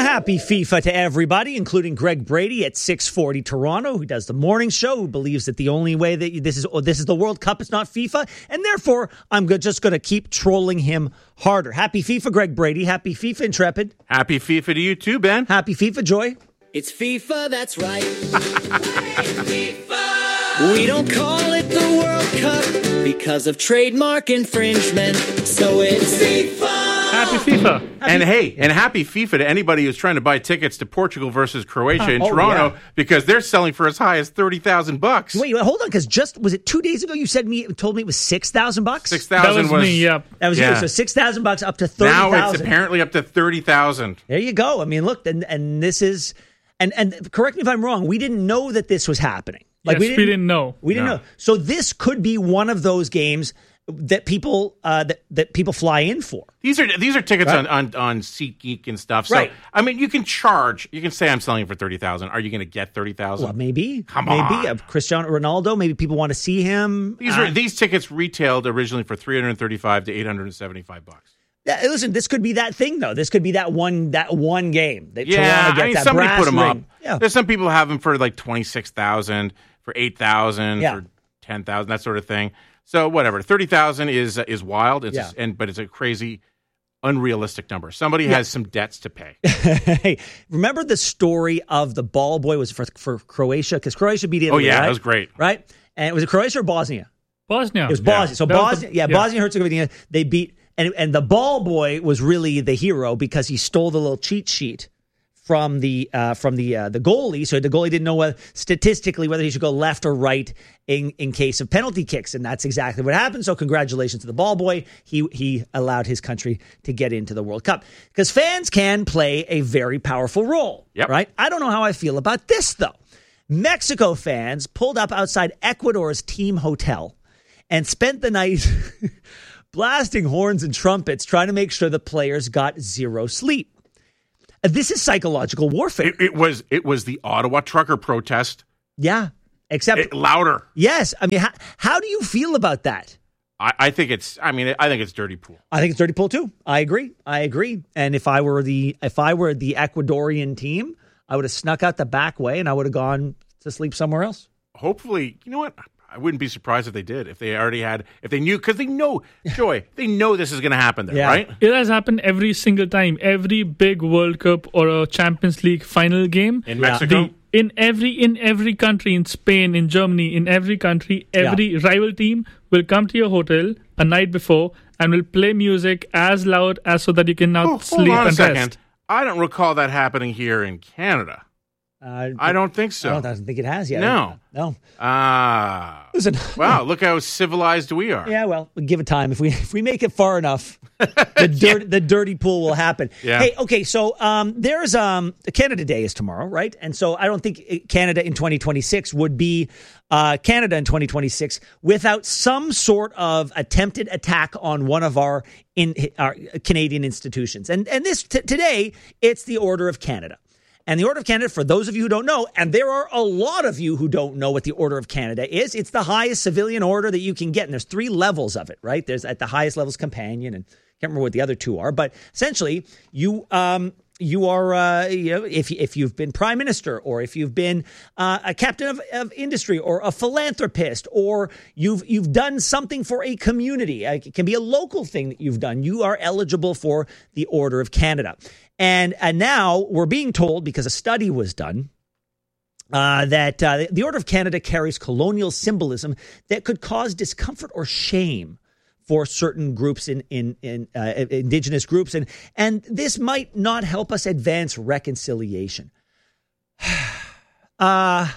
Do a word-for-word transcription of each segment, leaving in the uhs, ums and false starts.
happy FIFA to everybody, including Greg Brady at six forty Toronto, who does the morning show, who believes that the only way that this is oh, this is the World Cup, it's not FIFA, and therefore I'm go- just going to keep trolling him harder. Happy FIFA, Greg Brady. Happy FIFA, Intrepid. Happy FIFA to you too, Ben. Happy FIFA, Joy. It's FIFA, that's right. FIFA. We don't call it the World Cup because of trademark infringement, so it's FIFA. Happy FIFA. Happy and hey, and happy FIFA to anybody who's trying to buy tickets to Portugal versus Croatia in oh, Toronto yeah. because they're selling for as high as thirty thousand bucks. Wait, hold on, because just was it two days ago you said me told me it was six thousand bucks? Six thousand That was, was me. Yeah, that was yeah. you. So six thousand bucks up to thirty now thousand. it's apparently up to thirty thousand. There you go. I mean, look, and and this is and and correct me if I'm wrong. We didn't know that this was happening. Like yes, we, didn't, we didn't know. We didn't no. know. So this could be one of those games that people uh, that that people fly in for. These are these are tickets right. on, on on SeatGeek and stuff. So right. I mean, you can charge. You can say I'm selling for thirty thousand. Are you going to get thirty thousand? Well, maybe. Come maybe. on, maybe uh, Cristiano Ronaldo. Maybe people want to see him. These uh, are these tickets retailed originally for three hundred thirty-five to eight hundred seventy-five bucks. Yeah, listen, this could be that thing though. This could be that one that one game that yeah, Toronto gets I mean, that somebody brass put them ring. up. Yeah. There's some people have them for like twenty-six thousand, for eight thousand, yeah. for ten thousand, that sort of thing. So whatever, thirty thousand is uh, is wild. It's yeah. and but it's a crazy, unrealistic number. Somebody yeah. has some debts to pay. Hey, remember the story of the ball boy was for for Croatia because Croatia beat Italy. Oh yeah, right? that was great. Right, and was it Croatia or Bosnia? Bosnia. It was Bosnia. Yeah. So that Bosnia, the, yeah, yeah, Bosnia Herzegovina. They beat and and the ball boy was really the hero because he stole the little cheat sheet from the uh, from the uh, the goalie, so the goalie didn't know whether, statistically whether he should go left or right in, in case of penalty kicks, and that's exactly what happened. So congratulations to the ball boy. He he allowed his country to get into the World Cup because fans can play a very powerful role. Yep. Right? I don't know how I feel about this though. Mexico fans pulled up outside Ecuador's team hotel and spent the night blasting horns and trumpets, trying to make sure the players got zero sleep. This is psychological warfare. It, it was it was the Ottawa trucker protest. Yeah, except it, louder. Yes, I mean, how, how do you feel about that? I, I think it's. I mean, I think it's dirty pool. I think it's dirty pool too. I agree. I agree. And if I were the if I were the Ecuadorian team, I would have snuck out the back way and I would have gone to sleep somewhere else. Hopefully, you know what? I wouldn't be surprised if they did. If they already had, if they knew, because they know, Joy, they know this is going to happen there, Yeah. right? It has happened every single time. Every big World Cup or a Champions League final game. In Yeah. Mexico? The, in every in every country, in Spain, in Germany, in every country, every Yeah. rival team will come to your hotel a night before and will play music as loud as so that you can now Oh, sleep hold on a and second. rest. I don't recall that happening here in Canada. Uh, I don't think so. I don't, I don't think it has yet. No. No. Ah. Listen. Wow, look how civilized we are. Yeah, well, we'll give it time. If we if we make it far enough, the dirt, yeah. the dirty pool will happen. Yeah. Hey, okay, so um, there's um, Canada Day is tomorrow, right? And so I don't think Canada in twenty twenty-six would be uh, Canada in twenty twenty-six without some sort of attempted attack on one of our in our Canadian institutions. And and this t- today, it's the Order of Canada. And the Order of Canada, for those of you who don't know, and there are a lot of you who don't know what the Order of Canada is, it's the highest civilian order that you can get. And there's three levels of it, right? There's at the highest levels companion, and I can't remember what the other two are. But essentially, you um, you are, uh, you know, if, if you've been prime minister or if you've been uh, a captain of, of industry or a philanthropist or you've you've done something for a community, it can be a local thing that you've done, you are eligible for the Order of Canada. And, and now we're being told, because a study was done, uh, that uh, the Order of Canada carries colonial symbolism that could cause discomfort or shame for certain groups in in, in uh, Indigenous groups, and and this might not help us advance reconciliation. uh,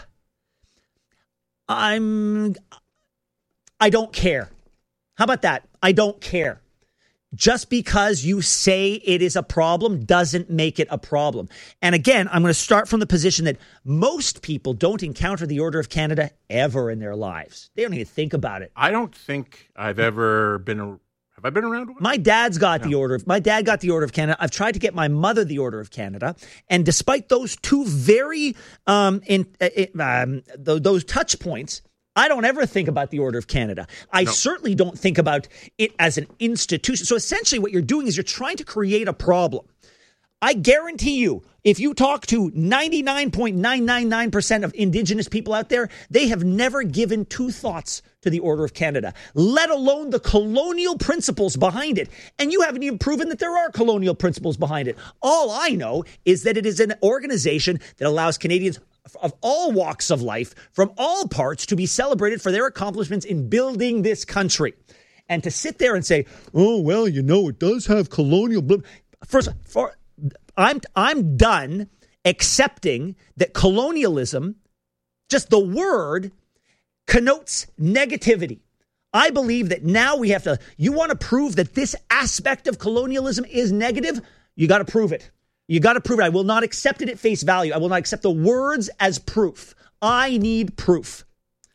I'm. I don't care. How about that? I don't care. Just because you say it is a problem doesn't make it a problem. And again, I'm going to start from the position that most people don't encounter the Order of Canada ever in their lives. They don't even think about it. I don't think I've ever been. A, have I been around one? My dad's got No. the Order of. My dad got the Order of Canada. I've tried to get my mother the Order of Canada, and despite those two very um, in uh, um, th- those touch points, I don't ever think about the Order of Canada. I No. certainly don't think about it as an institution. So essentially what you're doing is you're trying to create a problem. I guarantee you, if you talk to ninety-nine point nine nine nine percent of Indigenous people out there, they have never given two thoughts to the Order of Canada, let alone the colonial principles behind it. And you haven't even proven that there are colonial principles behind it. All I know is that it is an organization that allows Canadians of all walks of life, from all parts, to be celebrated for their accomplishments in building this country. And to sit there and say, oh, well, you know, it does have colonial... Bl-. First, for... I'm I'm done accepting that colonialism, just the word, connotes negativity. I believe that now we have to, you want to prove that this aspect of colonialism is negative? You got to prove it. You got to prove it. I will not accept it at face value. I will not accept the words as proof. I need proof.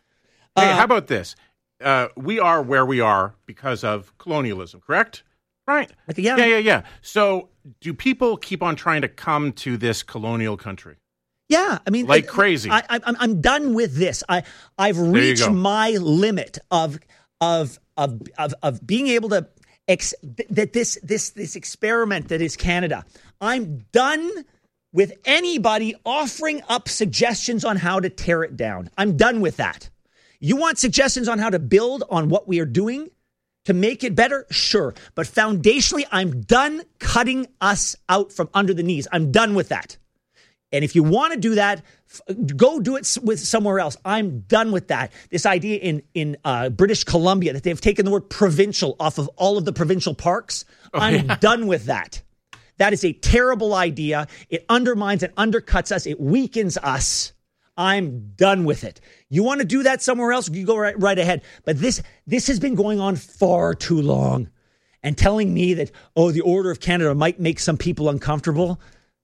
Hey, Uh, how about this? Uh, we are where we are because of colonialism, correct? Right. Like, yeah. yeah, yeah, yeah. So do people keep on trying to come to this colonial country? Yeah, I mean, Like I- crazy. I, I, I'm I'm done with this. I I've you reached go. my limit of of of of of being able to ex- that this this this experiment that is Canada. I'm done with anybody offering up suggestions on how to tear it down. I'm done with that. You want suggestions on how to build on what we are doing to make it better? Sure. But foundationally, I'm done cutting us out from under the knees. I'm done with that. And if you want to do that, f- go do it s- with somewhere else. I'm done with that. This idea in, in uh, British Columbia that they've taken the word provincial off of all of the provincial parks. I'm done with that. That is a terrible idea. It undermines and undercuts us. It weakens us. I'm done with it. You want to do that somewhere else? You go right, right ahead. But this this has been going on far too long. And telling me that, oh, the Order of Canada might make some people uncomfortable.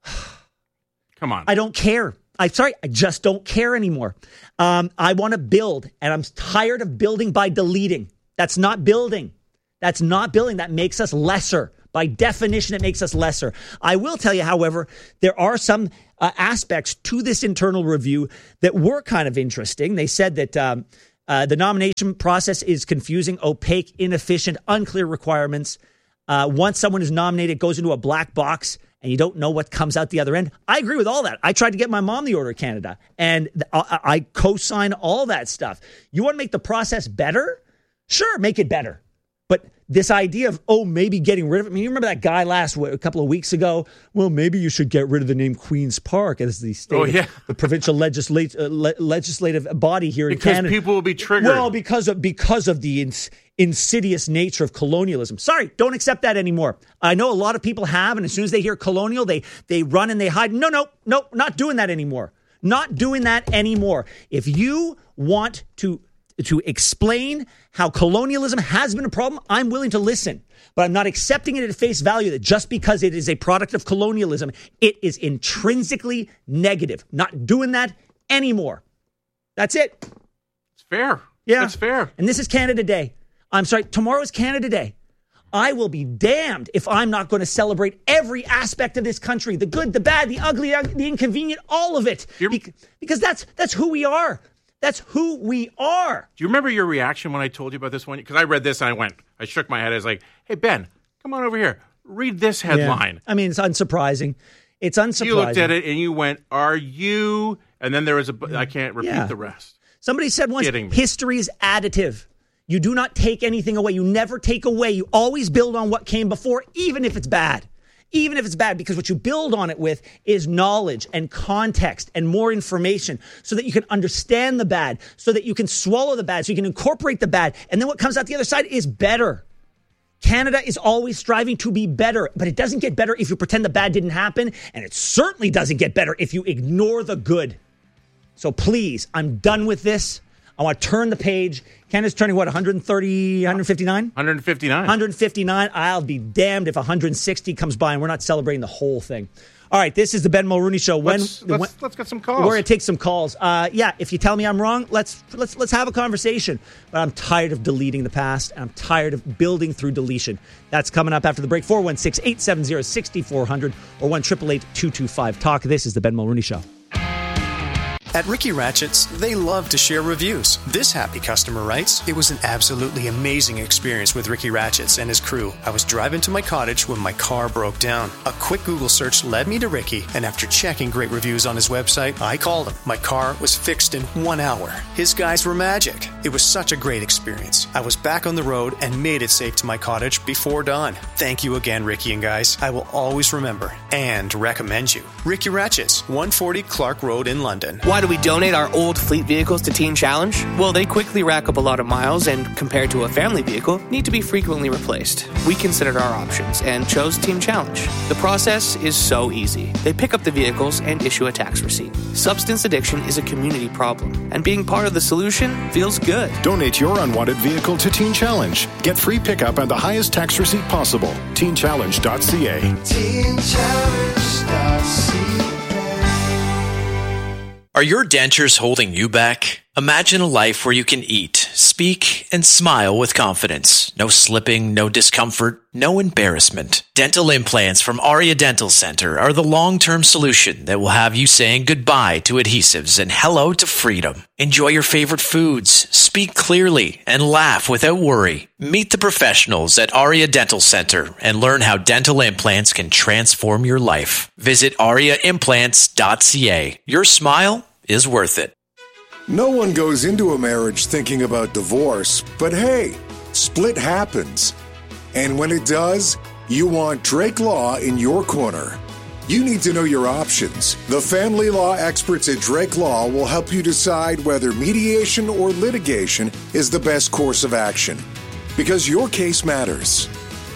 Come on. I don't care. I'm sorry. I just don't care anymore. Um, I want to build, and I'm tired of building by deleting. That's not building. That's not building. That makes us lesser. By definition, it makes us lesser. I will tell you, however, there are some uh, aspects to this internal review that were kind of interesting. They said that um, uh, the nomination process is confusing, opaque, inefficient, unclear requirements. Uh, once someone is nominated, it goes into a black box, and you don't know what comes out the other end. I agree with all that. I tried to get my mom the Order of Canada, and I, I co-sign all that stuff. You want to make the process better? Sure, make it better. But this idea of, oh, maybe getting rid of it. I mean, you remember that guy last a couple of weeks ago? Well, maybe you should get rid of the name Queen's Park as the state, Oh, yeah. the provincial legislate, uh, le- legislative body here in Because Canada. people will be triggered. Well, because of because of the ins- insidious nature of colonialism. Sorry, don't accept that anymore. I know a lot of people have, and as soon as they hear colonial, they they run and they hide. No, no, no, not doing that anymore. Not doing that anymore. If you want to to explain how colonialism has been a problem, I'm willing to listen. But I'm not accepting it at face value that just because it is a product of colonialism, it is intrinsically negative. Not doing that anymore. That's it. It's fair. Yeah. That's fair. And this is Canada Day. I'm sorry, tomorrow is Canada Day. I will be damned if I'm not going to celebrate every aspect of this country, the good, the bad, the ugly, the inconvenient, all of it. You're- Bec- because that's that's who we are. That's who we are. Do you remember your reaction when I told you about this one? Because I read this and I went, I shook my head. I was like, hey, Ben, come on over here. Read this headline. I mean, it's unsurprising. It's unsurprising. You looked at it and you went, are you? And then there was a, I can't repeat Yeah. the rest. Somebody said once, Kidding me. history is additive. You do not take anything away. You never take away. You always build on what came before, even if it's bad. Even if it's bad, because what you build on it with is knowledge and context and more information so that you can understand the bad, so that you can swallow the bad, so you can incorporate the bad. And then what comes out the other side is better. Canada is always striving to be better, but it doesn't get better if you pretend the bad didn't happen. And it certainly doesn't get better if you ignore the good. So please, I'm done with this. I want to turn the page. Canada's turning, what, one thirty, one fifty-nine? one fifty-nine. one fifty-nine. I'll be damned if one sixty comes by and we're not celebrating the whole thing. All right, this is the Ben Mulrooney Show. When, Let's, when let's, let's get some calls. we're going to take some calls. Uh, yeah, if you tell me I'm wrong, let's let's let's have a conversation. But I'm tired of deleting the past, and I'm tired of building through deletion. That's coming up after the break. four one six, eight seven zero, six four zero zero or one eight eight eight, two two five, talk. This is the Ben Mulrooney Show. At Ricky Ratchets, they love to share reviews. This happy customer writes, "It was an absolutely amazing experience with Ricky Ratchets and his crew. I was driving to my cottage when my car broke down. A quick Google search led me to Ricky, and after checking great reviews on his website, I called him. My car was fixed in one hour. His guys were magic. It was such a great experience. I was back on the road and made it safe to my cottage before dawn. Thank you again, Ricky and guys. I will always remember and recommend you. Ricky Ratchets, one forty Clark Road in London." Why do we donate our old fleet vehicles to Teen Challenge? Well, they quickly rack up a lot of miles and, compared to a family vehicle, need to be frequently replaced. We considered our options and chose Teen Challenge. The process is so easy. They pick up the vehicles and issue a tax receipt. Substance addiction is a community problem, and being part of the solution feels good. Donate your unwanted vehicle to Teen Challenge. Get free pickup and the highest tax receipt possible. teen challenge dot c a. teen challenge dot c a. Are your dentures holding you back? Imagine a life where you can eat, speak, and smile with confidence. No slipping, no discomfort, no embarrassment. Dental implants from Aria Dental Center are the long-term solution that will have you saying goodbye to adhesives and hello to freedom. Enjoy your favorite foods, speak clearly, and laugh without worry. Meet the professionals at Aria Dental Center and learn how dental implants can transform your life. Visit aria implants dot c a. Your smile is worth it. No one goes into a marriage thinking about divorce, but hey, split happens. And when it does, you want Drake Law in your corner. You need to know your options. The family law experts at Drake Law will help you decide whether mediation or litigation is the best course of action. Because your case matters.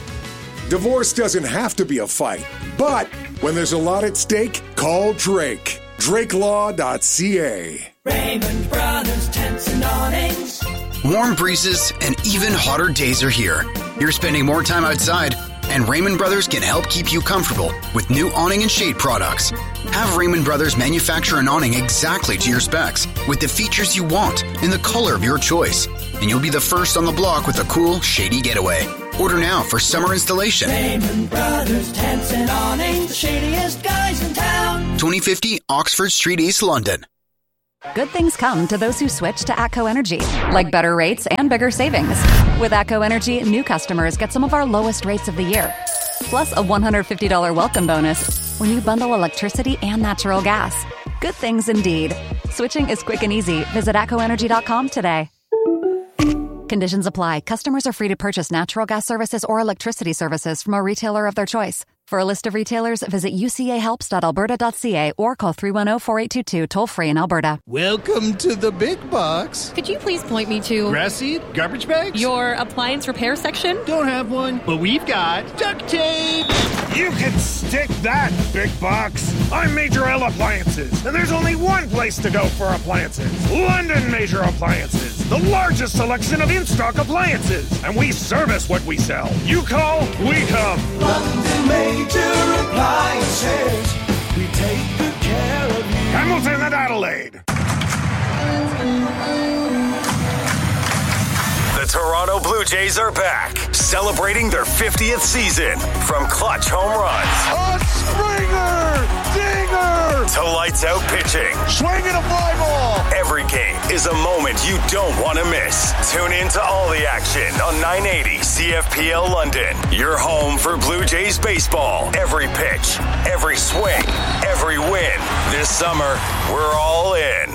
Divorce doesn't have to be a fight, but when there's a lot at stake, call Drake. drake law dot c a. Raymond Brothers Tents and Awnings. Warm breezes and even hotter days are here. You're spending more time outside, and Raymond Brothers can help keep you comfortable with new awning and shade products. Have Raymond Brothers manufacture an awning exactly to your specs, with the features you want in the color of your choice, and you'll be the first on the block with a cool, shady getaway. Order now for summer installation. Raymond Brothers Tents and Awnings, the shadiest guys in town. twenty fifty Oxford Street, East London. Good things come to those who switch to ATCO Energy, like better rates and bigger savings. With ATCO Energy, new customers get some of our lowest rates of the year, plus a one hundred fifty dollars welcome bonus when you bundle electricity and natural gas. Good things indeed. Switching is quick and easy. Visit atco energy dot com today. Conditions apply. Customers are free to purchase natural gas services or electricity services from a retailer of their choice. For a list of retailers, visit u c a helps dot alberta dot c a or call three one zero, four eight two two, toll free in Alberta. Welcome to the big box. Could you please point me to... Grass seed? Garbage bags? Your appliance repair section? Don't have one, but we've got duct tape. You can stick that, big box. I'm Major L Appliances, and there's only one place to go for appliances. London Major Appliances, the largest selection of in-stock appliances, and we service what we sell. You call, we come. London Major Appliances, we take good care of you. Hamilton and Adelaide. The Toronto Blue Jays are back, celebrating their fiftieth season. From clutch home runs, a Springer, dinger, to lights out pitching, swinging a fly ball. Every game is a moment you don't want to miss. Tune in to all the action on nine eighty C F P L London. Your home for Blue Jays baseball. Every pitch, every swing, every win. This summer, we're all in.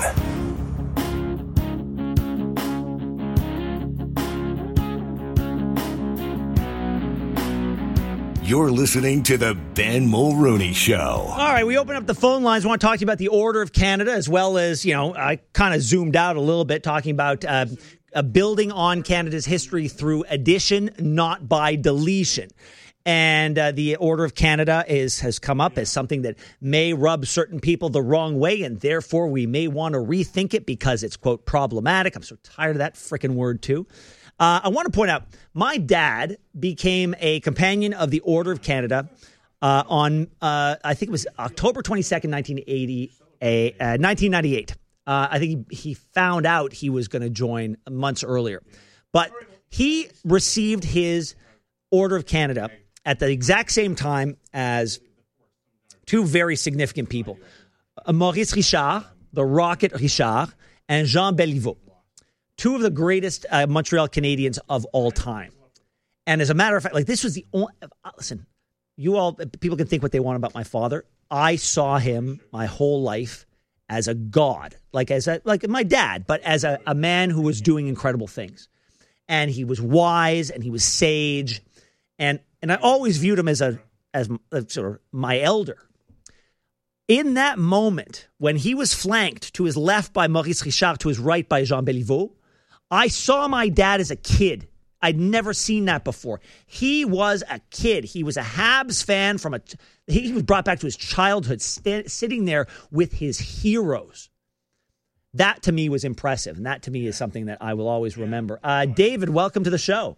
You're listening to the Ben Mulrooney Show. All right, we open up the phone lines. I want to talk to you about the Order of Canada, as well as, you know, I kind of zoomed out a little bit talking about uh, uh, building on Canada's history through addition, not by deletion. And uh, the Order of Canada is has come up as something that may rub certain people the wrong way, and therefore we may want to rethink it because it's, quote, problematic. I'm so tired of that frickin' word, too. Uh, I want to point out, my dad became a companion of the Order of Canada uh, on, uh, I think it was October twenty-second, nineteen eighty, uh, nineteen ninety-eight. Uh, I think he, he found out he was going to join months earlier. But he received his Order of Canada at the exact same time as two very significant people. Uh, Maurice Richard, the Rocket Richard, and Jean Béliveau. Two of the greatest uh, Montreal Canadiens of all time. And as a matter of fact, like this was the only, listen, you all, people can think what they want about my father. I saw him my whole life as a god, like as a, like my dad, but as a, a man who was doing incredible things. And he was wise and he was sage. And, and I always viewed him as a, as a, sort of my elder. In that moment, when he was flanked to his left by Maurice Richard, to his right by Jean Béliveau, I saw my dad as a kid. I'd never seen that before. He was a kid. He was a Habs fan from a. He was brought back to his childhood, st- sitting there with his heroes. That to me was impressive, and that to me is something that I will always remember. Uh, David, welcome to the show.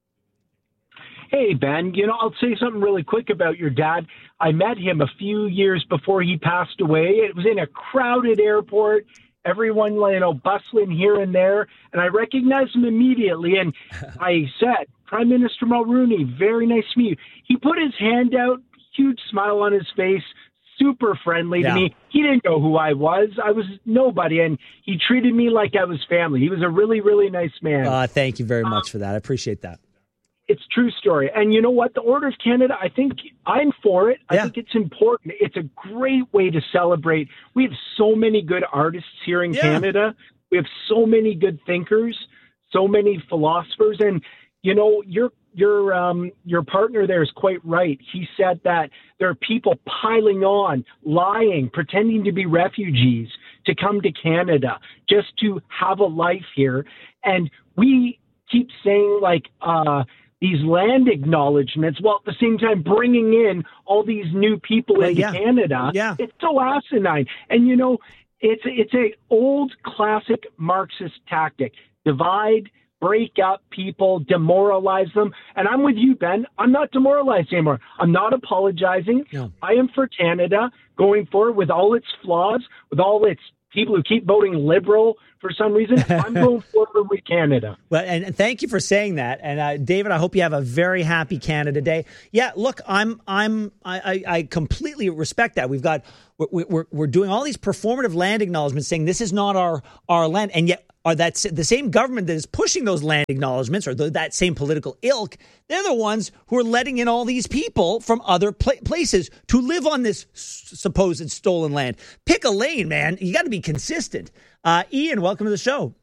Hey, Ben, you know, I'll say something really quick about your dad. I met him a few years before he passed away. It was in a crowded airport, everyone, you know, bustling here and there, and I recognized him immediately, and I said, Prime Minister Mulroney, very nice to meet you. He put his hand out, huge smile on his face, super friendly Yeah. to me. He didn't know who I was. I was nobody, and he treated me like I was family. He was a really, really nice man. Uh, thank you very much for that. I appreciate that. It's a true story. And you know what? The Order of Canada, I think I'm for it. I Yeah. think it's important. It's a great way to celebrate. We have so many good artists here in Yeah. Canada. We have so many good thinkers, so many philosophers. And, you know, your your um, your partner there is quite right. He said that there are people piling on, lying, pretending to be refugees to come to Canada just to have a life here. And we keep saying, like, uh, these land acknowledgements, while at the same time bringing in all these new people Well, into yeah. Canada. Yeah. It's so asinine. And, you know, it's, it's a old classic Marxist tactic. Divide, break up people, demoralize them. And I'm with you, Ben. I'm not demoralized anymore. I'm not apologizing. No. I am for Canada going forward with all its flaws, with all its people who keep voting Liberal for some reason. I'm going forward with Canada. Well, and, and thank you for saying that. And uh, David, I hope you have a very happy Canada Day. Yeah, look, I'm, I'm, I, I I completely respect that. We've got, we're, we're, we're doing all these performative land acknowledgements, saying this is not our, our land, and yet are that the same government that is pushing those land acknowledgements, or the, that same political ilk? They're the ones who are letting in all these people from other pla- places to live on this s- supposed stolen land. Pick a lane, man. You got to be consistent. Uh, Ian, welcome to the show.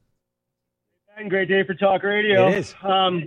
Great day for talk radio. It is. Um,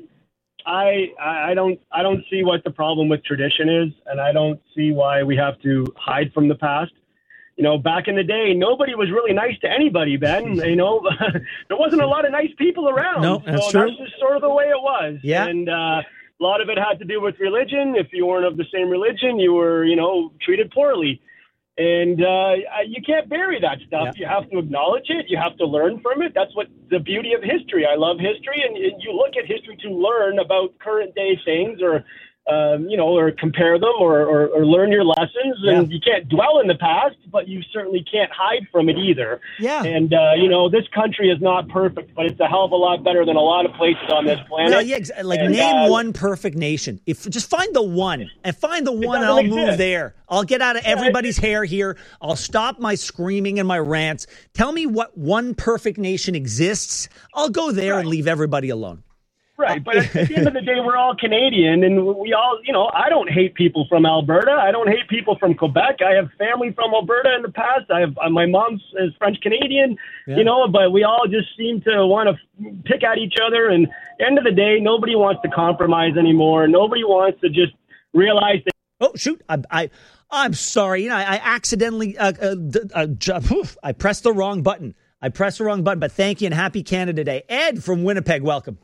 I I don't I don't see what the problem with tradition is, and I don't see why we have to hide from the past. You know, back in the day, nobody was really nice to anybody, Ben. You know, there wasn't a lot of nice people around. No, that's so true. That's just sort of the way it was. Yeah. And uh, a lot of it had to do with religion. If you weren't of the same religion, you were, you know, treated poorly. And uh, you can't bury that stuff. Yeah. You have to acknowledge it. You have to learn from it. That's what the beauty of history. I love history, and you look at history to learn about current day things, or um, you know, or compare them, or, or, or learn your lessons. And Yeah. you can't dwell in the past, but you certainly can't hide from it either. Yeah. And uh, you know, this country is not perfect, but it's a hell of a lot better than a lot of places on this planet. Well, yeah, ex- like And, name uh, one perfect nation. If just find the one and find the one, and doesn't I'll move exist. there. I'll get out of everybody's hair here. I'll stop my screaming and my rants. Tell me what one perfect nation exists. I'll go there and leave everybody alone. Right, but at, at the end of the day, we're all Canadian, and we all, you know, I don't hate people from Alberta. I don't hate people from Quebec. I have family from Alberta in the past. I have uh, my mom's is French Canadian, Yeah. you know, but we all just seem to want to pick at each other. And at the end of the day, nobody wants to compromise anymore. Nobody wants to just realize that. Oh shoot! I, I I'm sorry. You know, I, I accidentally uh, uh, d- uh, j- oof, I pressed the wrong button. I pressed the wrong button. But thank you and happy Canada Day, Ed from Winnipeg. Welcome.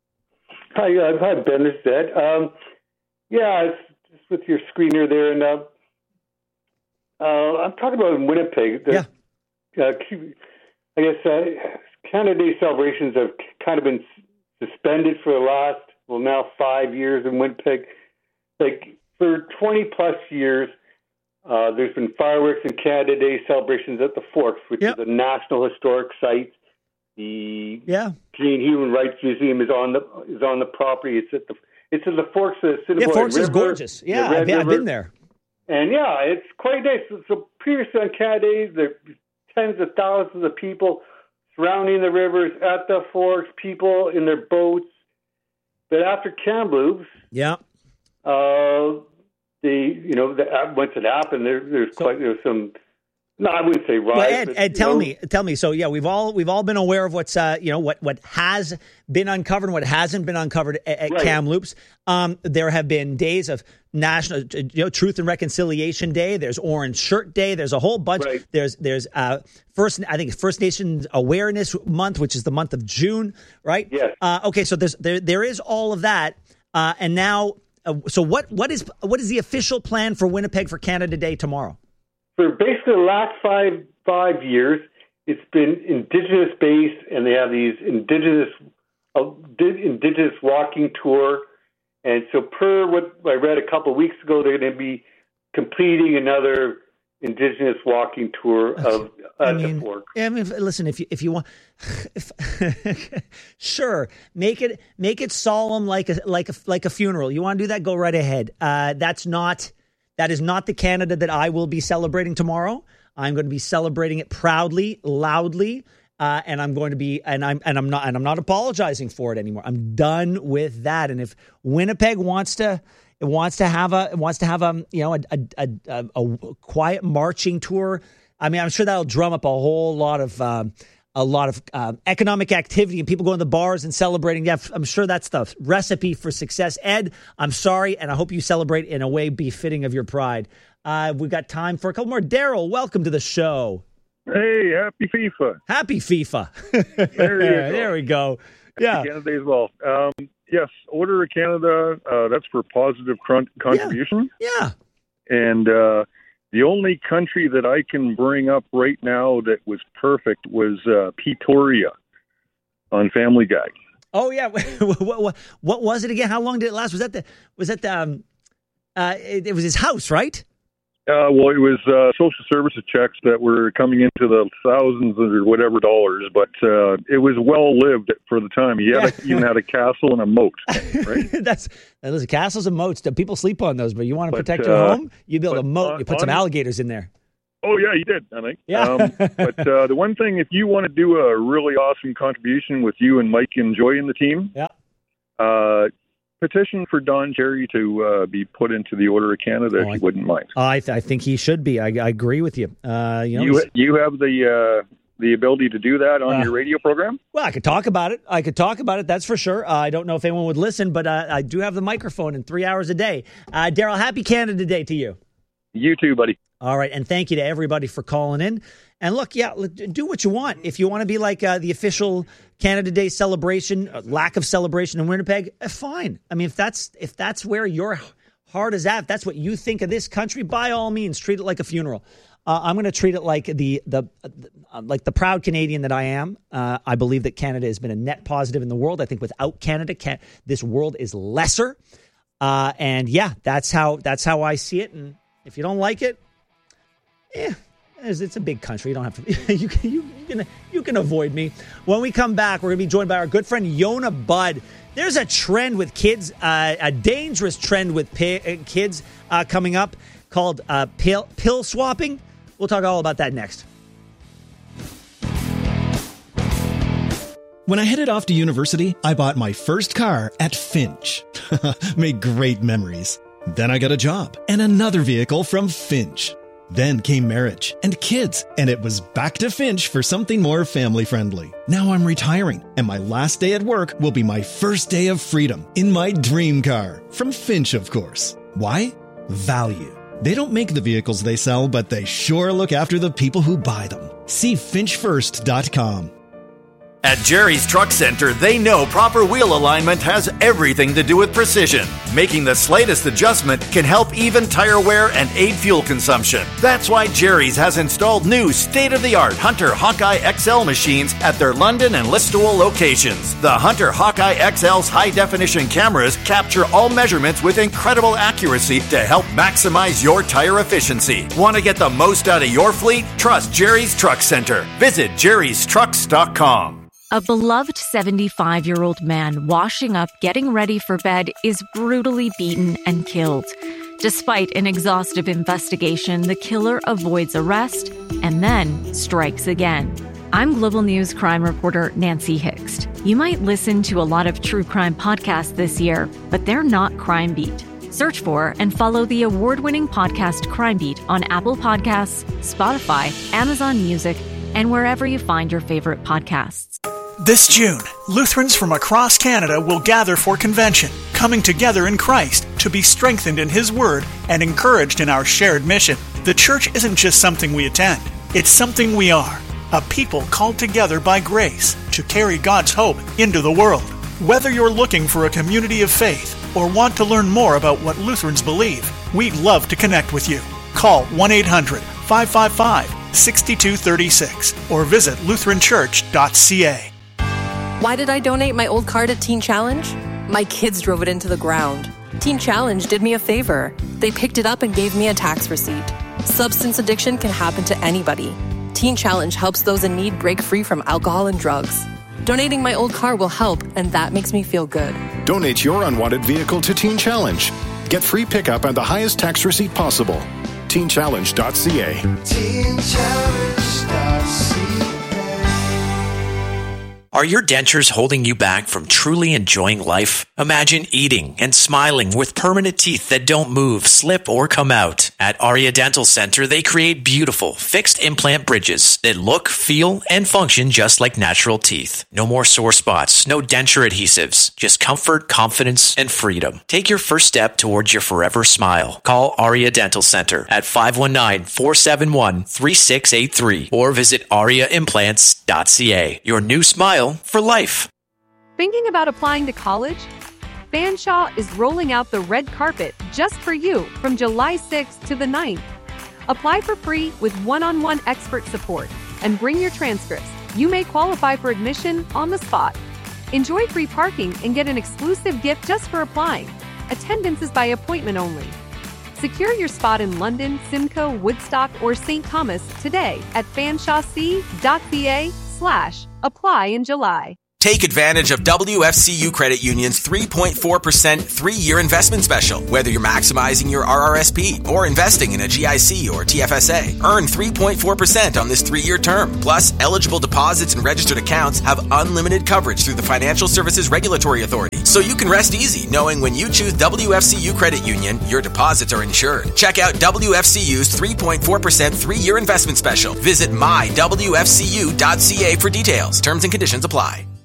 Hi, uh, hi, Ben. This is Ed. Um, yeah, it's just with your screener there, and uh, uh, I'm talking about in Winnipeg. The, yeah. Uh, I guess uh, Canada Day celebrations have kind of been suspended for the last, well, now five years in Winnipeg. Like for twenty plus years, uh, there's been fireworks and Canada Day celebrations at the Forks, which yep. is a national historic site. The yeah. Canadian Human Rights Museum is on the is on the property. It's at the it's at the Forks of the Assiniboine Yeah, Forks River, is gorgeous. Yeah, I've, I've been there. And yeah, it's quite nice. So, so previously on Canada Day, the tens of thousands of people surrounding the rivers, at the forks, people in their boats. But after Kamloops, yeah, uh, the you know the, once it happened, there, there's so, quite there's some. No, I wouldn't say right. Well, Ed, but, Ed tell know, me, tell me. So yeah, we've all we've all been aware of what's uh, you know what what has been uncovered and what hasn't been uncovered at, at right. Kamloops. Um, there have been days of National you know Truth and Reconciliation Day. There's Orange Shirt Day. There's a whole bunch. Right. There's there's uh, first I think it's First Nations Awareness Month, which is the month of June, right? Yes. Uh, okay, so there's there there is all of that, uh, and now uh, so what what is what is the official plan for Winnipeg for Canada Day tomorrow? For basically the last five five years, it's been Indigenous based, and they have these Indigenous uh, Indigenous walking tour. And so, per what I read a couple of weeks ago, they're going to be completing another Indigenous walking tour of I uh, mean, the fork. I mean, listen, if you if you want, if, sure, make it make it solemn like a like a like a funeral. You want to do that? Go right ahead. Uh, that's not. That is not the Canada that I will be celebrating tomorrow. I'm going to be celebrating it proudly, loudly, uh, and I'm going to be, and I'm, and I'm not, and I'm not apologizing for it anymore. I'm done with that. And if Winnipeg wants to, it wants to have a, wants to have a, you know, a, a, a, a quiet marching tour. I mean, I'm sure that'll drum up a whole lot of. Um, A lot of uh, economic activity and people going to the bars and celebrating. Yeah, I'm sure that's the recipe for success. Ed, I'm sorry, and I hope you celebrate in a way befitting of your pride. Uh, we've got time for a couple more. Daryl, welcome to the show. Hey, happy FIFA. Happy FIFA. There you go. There we go. Yeah. Happy Canada Day as well. Um, yes, Order of Canada, uh, that's for positive con- contribution. Yeah. yeah. And uh, the only country that I can bring up right now that was perfect was uh, Pretoria on Family Guy. Oh yeah, what, what, what was it again? How long did it last? Was that the was that the um, uh, it, it was his house, right? Uh, well, it was uh, social services checks that were coming into the thousands or whatever dollars, but uh, it was well lived for the time. He had Yeah. a, even had a castle and a moat, right? That's listen, castles and moats. People sleep on those, but you want to But, protect uh, your home, you build a but moat. on- You put some on- alligators in there. Oh, yeah, he did, I think. Yeah. Um, but uh, the one thing, if you want to do a really awesome contribution with you and Mike and Joy in the team, yeah. uh, petition for Don Cherry to uh, be put into the Order of Canada, Oh, if you wouldn't mind. I th- I think he should be. I, I agree with you. Uh, you know, You, he's- you have the uh, the ability to do that on Uh, your radio program? well, I could talk about it. I could talk about it. That's for sure. Uh, I don't know if anyone would listen, but uh, I do have the microphone in three hours a day. Uh, Daryl, happy Canada Day to you. You too, buddy. All right, and thank you to everybody for calling in. And look, yeah, l- do what you want. If you want to be like uh, the official Canada Day celebration, uh, lack of celebration in Winnipeg, uh, fine. I mean, if that's if that's where your heart is at, if that's what you think of this country, by all means, treat it like a funeral. Uh, I'm going to treat it like the the uh, like the proud Canadian that I am. Uh, I believe that Canada has been a net positive in the world. I think without Canada, can- this world is lesser. Uh, and yeah, that's how that's how I see it. And if you don't like it, yeah, it's, it's a big country. You don't have to. You can you, you can you can avoid me. When we come back, we're going to be joined by our good friend Yona Budd. There's a trend with kids, uh, a dangerous trend with pi- uh, kids uh, coming up called uh, pill pill swapping. We'll talk all about that next. When I headed off to university, I bought my first car at Finch. Made great memories. Then I got a job and another vehicle from Finch. Then came marriage and kids, and it was back to Finch for something more family-friendly. Now I'm retiring, and my last day at work will be my first day of freedom in my dream car. From Finch, of course. Why? Value. They don't make the vehicles they sell, but they sure look after the people who buy them. See finch first dot com. At Jerry's Truck Center, they know proper wheel alignment has everything to do with precision. Making the slightest adjustment can help even tire wear and aid fuel consumption. That's why Jerry's has installed new state-of-the-art Hunter Hawkeye X L machines at their London and Listowel locations. The Hunter Hawkeye X L's high-definition cameras capture all measurements with incredible accuracy to help maximize your tire efficiency. Want to get the most out of your fleet? Trust Jerry's Truck Center. Visit jerrys trucks dot com. A beloved seventy-five-year-old man washing up, getting ready for bed, is brutally beaten and killed. Despite an exhaustive investigation, the killer avoids arrest and then strikes again. I'm Global News crime reporter Nancy Hixt. You might listen to a lot of true crime podcasts this year, but they're not Crime Beat. Search for and follow the award-winning podcast Crime Beat on Apple Podcasts, Spotify, Amazon Music, and wherever you find your favorite podcasts. This June, Lutherans from across Canada will gather for convention, coming together in Christ to be strengthened in His Word and encouraged in our shared mission. The church isn't just something we attend, it's something we are, a people called together by grace to carry God's hope into the world. Whether you're looking for a community of faith or want to learn more about what Lutherans believe, we'd love to connect with you. Call one eight hundred, five five five, six two three six or visit lutheran church dot c a. Why did I donate my old car to Teen Challenge? My kids drove it into the ground. Teen Challenge did me a favor. They picked it up and gave me a tax receipt. Substance addiction can happen to anybody. Teen Challenge helps those in need break free from alcohol and drugs. Donating my old car will help, and that makes me feel good. Donate your unwanted vehicle to Teen Challenge. Get free pickup and the highest tax receipt possible. teen challenge dot c a. teen challenge dot c a. Are your dentures holding you back from truly enjoying life? Imagine eating and smiling with permanent teeth that don't move, slip, or come out. At Aria Dental Center, they create beautiful, fixed implant bridges that look, feel, and function just like natural teeth. No more sore spots, no denture adhesives, just comfort, confidence, and freedom. Take your first step towards your forever smile. Call Aria Dental Center at five one nine, four seven one, three six eight three or visit aria implants dot c a. Your new smile for life. Thinking about applying to college? Fanshawe is rolling out the red carpet just for you from July sixth to the ninth. Apply for free with one-on-one expert support and bring your transcripts. You may qualify for admission on the spot. Enjoy free parking and get an exclusive gift just for applying. Attendance is by appointment only. Secure your spot in London, Simcoe, Woodstock, or Saint Thomas today at fanshawec dot c a slash apply in July. Take advantage of W F C U Credit Union's three point four percent three-year investment special. Whether you're maximizing your R R S P or investing in a G I C or T F S A, earn three point four percent on this three-year term. Plus, eligible deposits and registered accounts have unlimited coverage through the Financial Services Regulatory Authority. So you can rest easy knowing when you choose W F C U Credit Union, your deposits are insured. Check out W F C U's three point four percent three-year investment special. Visit my w f c u dot c a for details. Terms and conditions apply.